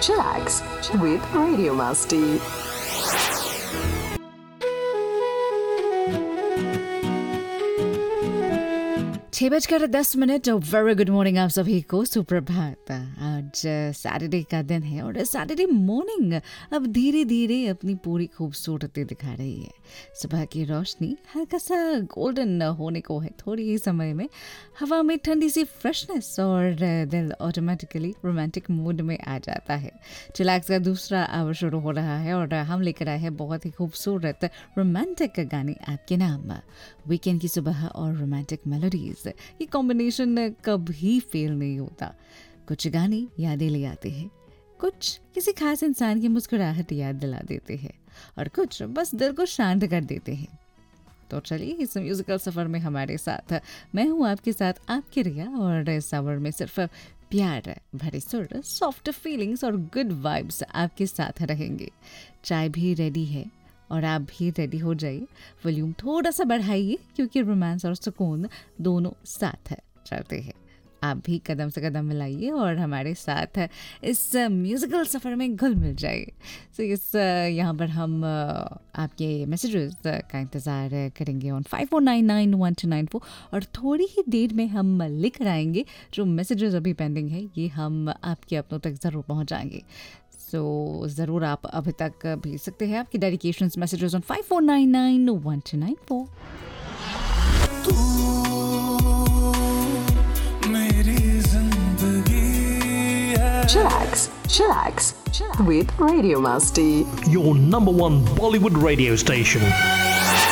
Chillax with Radio Masti. 6:10। Very good morning आप सभी को, सुप्रभात। आज सैटरडे का दिन है और सैटरडे मॉर्निंग अब धीरे धीरे अपनी पूरी खूबसूरती दिखा रही है। सुबह की रोशनी हल्का सा गोल्डन होने को है थोड़ी ही समय में। हवा में ठंडी सी फ्रेशनेस और दिल ऑटोमेटिकली रोमांटिक मूड में आ जाता है। चिलैक्स का दूसरा आवर शुरू हो रहा है और हम लेकर आए हैं बहुत ही खूबसूरत रोमांटिक गाने आपके नाम। वीकेंड की सुबह और रोमांटिक मेलोडीज, ये कॉम्बिनेशन कभी फेल नहीं होता। कुछ गाने यादें ले आते हैं, कुछ किसी खास इंसान की मुस्कुराहट याद दिला देते हैं और कुछ बस दिल को शांत कर देते हैं। तो चलिए इस म्यूजिकल सफ़र में हमारे साथ मैं हूँ आपके साथ आपकी रिया, और इस सफ़र में सिर्फ प्यार भरे सुर, सॉफ्ट फीलिंग्स और गुड वाइब्स आपके साथ रहेंगे। चाय भी रेडी है और आप भी रेडी हो जाइए। वॉल्यूम थोड़ा सा बढ़ाइए क्योंकि रोमांस और सुकून दोनों साथ चलते हैं। आप भी कदम से कदम मिलाइए और हमारे साथ इस म्यूज़िकल सफ़र में घुल मिल जाइए। सो यहाँ पर हम आपके मैसेजेस का इंतज़ार करेंगे ऑन 54991294, और थोड़ी ही देर में हम लेकर आएंगे जो मैसेजेस अभी पेंडिंग है, ये हम आपके अपनों तक ज़रूर पहुँचाएंगे। सो ज़रूर आप अभी तक भेज सकते हैं आपकी dedications messages on 54991294। Chillax with Radio Masti. Your number one Bollywood radio station.